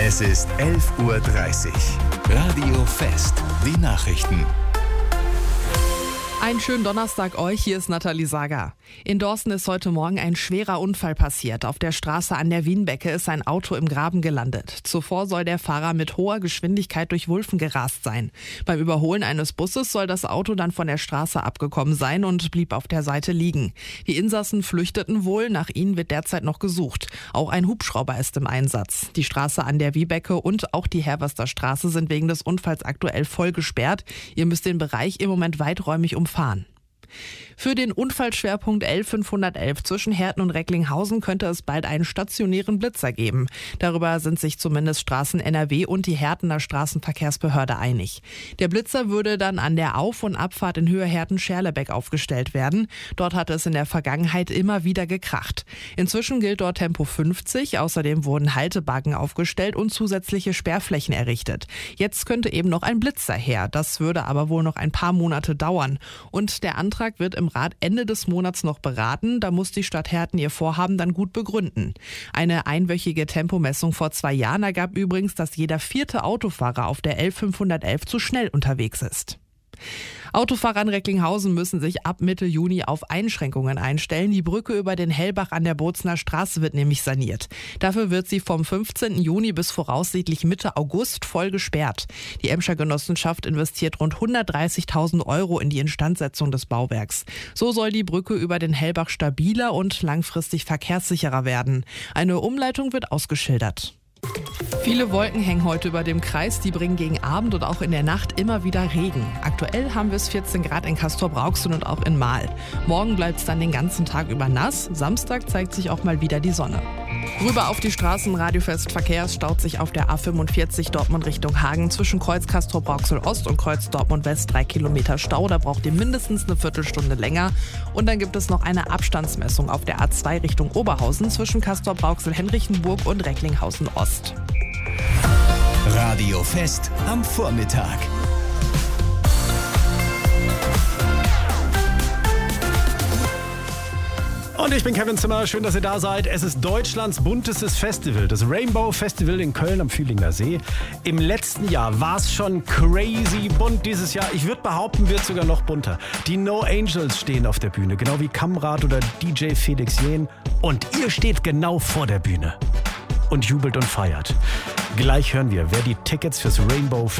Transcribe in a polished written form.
Es ist 11:30 Uhr. Radio Fest. Die Nachrichten. Einen schönen Donnerstag euch, hier ist Nathalie Sager. In Dorsten ist heute Morgen ein schwerer Unfall passiert. Auf der Straße an der Wienbecke ist ein Auto im Graben gelandet. Zuvor soll der Fahrer mit hoher Geschwindigkeit durch Wulfen gerast sein. Beim Überholen eines Busses soll das Auto dann von der Straße abgekommen sein und blieb auf der Seite liegen. Die Insassen flüchteten wohl, nach ihnen wird derzeit noch gesucht. Auch ein Hubschrauber ist im Einsatz. Die Straße an der Wienbecke und auch die Herwester Straße sind wegen des Unfalls aktuell voll gesperrt. Ihr müsst den Bereich im Moment weiträumig umfahren. Für den Unfallschwerpunkt L511 zwischen Herten und Recklinghausen könnte es bald einen stationären Blitzer geben. Darüber sind sich zumindest Straßen NRW und die Hertener Straßenverkehrsbehörde einig. Der Blitzer würde dann an der Auf- und Abfahrt in Höhe Herten-Scherlebeck aufgestellt werden. Dort hatte es in der Vergangenheit immer wieder gekracht. Inzwischen gilt dort Tempo 50. Außerdem wurden Haltebacken aufgestellt und zusätzliche Sperrflächen errichtet. Jetzt könnte eben noch ein Blitzer her. Das würde aber wohl noch ein paar Monate dauern. Und der Antrag wird im Rat Ende des Monats noch beraten. Da muss die Stadt Herten ihr Vorhaben dann gut begründen. Eine einwöchige Tempomessung vor 2 Jahren ergab übrigens, dass jeder 4. Autofahrer auf der L511 zu schnell unterwegs ist. Autofahrer in Recklinghausen müssen sich ab Mitte Juni auf Einschränkungen einstellen. Die Brücke über den Hellbach an der Bozner Straße wird nämlich saniert. Dafür wird sie vom 15. Juni bis voraussichtlich Mitte August voll gesperrt. Die Emscher Genossenschaft investiert rund 130.000 € in die Instandsetzung des Bauwerks. So soll die Brücke über den Hellbach stabiler und langfristig verkehrssicherer werden. Eine Umleitung wird ausgeschildert. Viele Wolken hängen heute über dem Kreis, die bringen gegen Abend und auch in der Nacht immer wieder Regen. Aktuell haben wir es 14 Grad in Castrop-Rauxel und auch in Marl. Morgen bleibt es dann den ganzen Tag über nass, Samstag zeigt sich auch mal wieder die Sonne. Rüber auf die Straßen, Radiofest Verkehr, es staut sich auf der A45 Dortmund Richtung Hagen zwischen Kreuz Castrop-Rauxel Ost und Kreuz Dortmund West 3 Kilometer Stau, da braucht ihr mindestens eine Viertelstunde länger. Und dann gibt es noch eine Abstandsmessung auf der A2 Richtung Oberhausen zwischen Castrop-Rauxel Henrichenburg und Recklinghausen Ost. Radio Fest am Vormittag. Und ich bin Kevin Zimmer, schön, dass ihr da seid. Es ist Deutschlands buntestes Festival, das Rainbow Festival in Köln am Fühlinger See. Im letzten Jahr war es schon crazy bunt. Dieses Jahr, ich würde behaupten, wird sogar noch bunter. Die No Angels stehen auf der Bühne, genau wie Kamrat oder DJ Felix Jähn. Und ihr steht genau vor der Bühne und jubelt und feiert. Gleich hören wir, wer die Tickets fürs Rainbow